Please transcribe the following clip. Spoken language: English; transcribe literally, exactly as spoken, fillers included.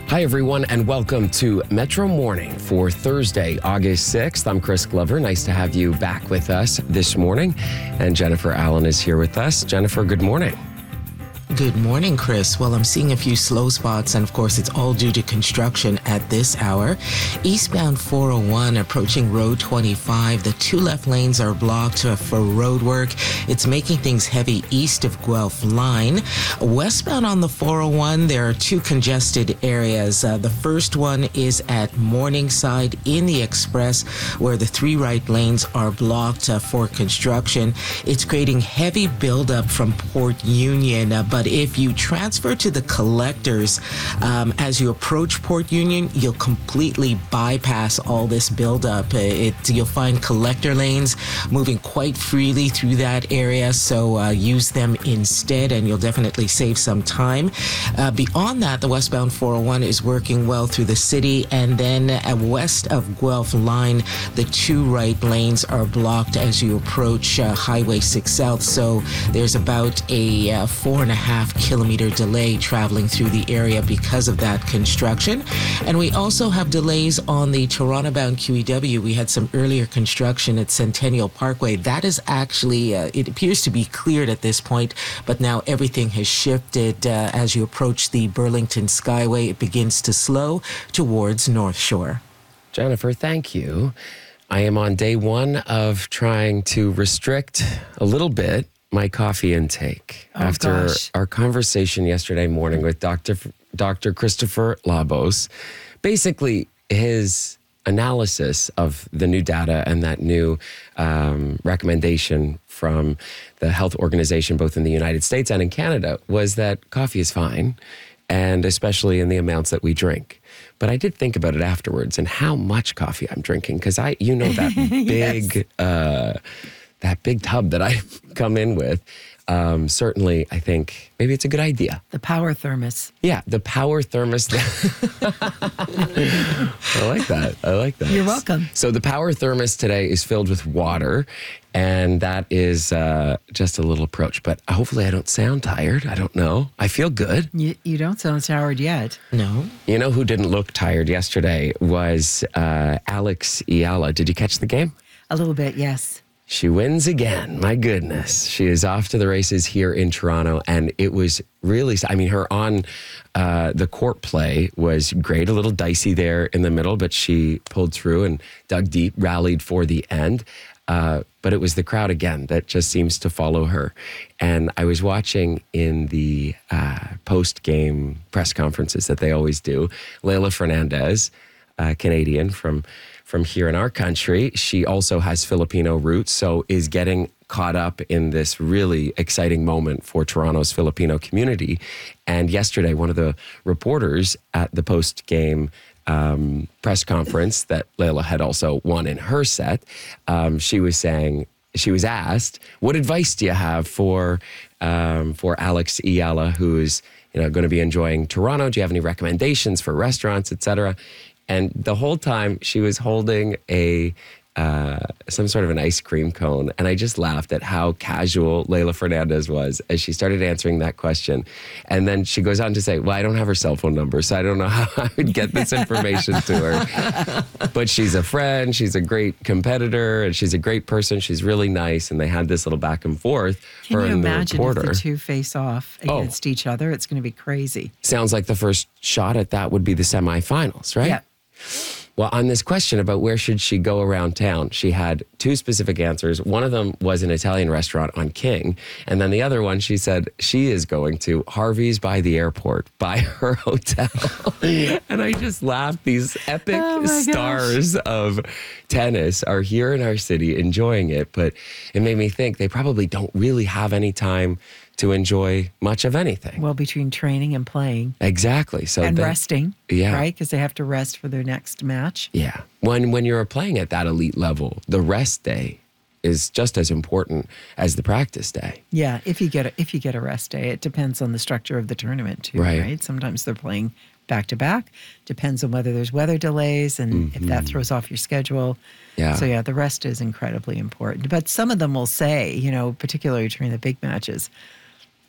Hi, everyone, and welcome to Metro Morning for Thursday, August sixth. I'm Chris Glover. Nice to have you back with us this morning. And Jennifer Allen is here with us. Jennifer, good morning. Good morning, Chris. Well, I'm seeing a few slow spots, and of course, it's all due to construction at this hour. Eastbound four oh one approaching Road twenty-five. The two left lanes are blocked uh, for road work. It's making things heavy east of Guelph Line. Westbound on the four oh one, there are two congested areas. Uh, the first one is at Morningside in the Express, where the three right lanes are blocked uh, for construction. It's creating heavy buildup from Port Union, uh, but if you transfer to the collectors um, as you approach Port Union, you'll completely bypass all this buildup. It, you'll find collector lanes moving quite freely through that area, so uh, use them instead, and you'll definitely save some time. Uh, beyond that, the westbound four oh one is working well through the city, and then uh, west of Guelph Line, the two right lanes are blocked as you approach uh, Highway six South, so there's about a uh, four and a half kilometer delay traveling through the area because of that construction. And we also have delays on the Toronto-bound Q E W. We had some earlier construction at Centennial Parkway. That is actually, uh, it appears to be cleared at this point, but now everything has shifted. Uh, as you approach the Burlington Skyway, it begins to slow towards North Shore. Jennifer, thank you. I am on day one of trying to restrict a little bit my coffee intake oh, after gosh. our conversation yesterday morning with Doctor F- Doctor Christopher Labos. Basically, his analysis of the new data and that new um, recommendation from the health organization, both in the United States and in Canada, was that coffee is fine, and especially in the amounts that we drink. But I did think about it afterwards and how much coffee I'm drinking, because I, you know, that big... yes. uh, that big tub that I come in with, um, certainly I think maybe it's a good idea. The power thermos. Yeah, the power thermos. I like that. I like that. You're welcome. So the power thermos today is filled with water, and that is uh, just a little approach. But hopefully I don't sound tired. I don't know. I feel good. You, you don't sound tired yet. No. You know who didn't look tired yesterday was uh, Alex Iala. Did you catch the game? A little bit, yes. She wins again. My goodness. She is off to the races here in Toronto. And it was really, I mean, her on uh, the court play was great. A little dicey there in the middle, but she pulled through and dug deep, rallied for the end. Uh, but it was the crowd again that just seems to follow her. And I was watching in the uh, post-game press conferences that they always do, Leylah Fernandez, uh, Canadian from from here in our country. She also has Filipino roots, so is getting caught up in this really exciting moment for Toronto's Filipino community. And yesterday, one of the reporters at the post-game um, press conference that Leylah had also won in her set, um, she was saying, she was asked, what advice do you have for um, for Alex Iala, who's you know going to be enjoying Toronto? Do you have any recommendations for restaurants, et cetera? And the whole time she was holding a uh, some sort of an ice cream cone. And I just laughed at how casual Leylah Fernandez was as she started answering that question. And then she goes on to say, well, I don't have her cell phone number, so I don't know how I would get this information to her. But she's a friend, she's a great competitor, and she's a great person. She's really nice. And they had this little back and forth. Can her you and the imagine if reporter. the two face off against Oh. each other? It's going to be crazy. Sounds like the first shot at that would be the semifinals, right? Yeah. Well, on this question about where should she go around town, she had two specific answers. One of them was an Italian restaurant on King. And then the other one, she said she is going to Harvey's by the airport, by her hotel. And I just laughed. These epic Oh my stars gosh. of tennis are here in our city enjoying it. But it made me think they probably don't really have any time to enjoy much of anything. Well, between training and playing Exactly. So and they- resting, Yeah. right? Because they have to rest for their next match. Yeah. When when you're playing at that elite level, the rest day is just as important as the practice day. Yeah, if you get a, if you get a rest day, it depends on the structure of the tournament too, Right. right? Sometimes they're playing back to back. Depends on whether there's weather delays and if that throws off your schedule. Yeah. So yeah, the rest is incredibly important. But some of them will say, you know, particularly during the big matches,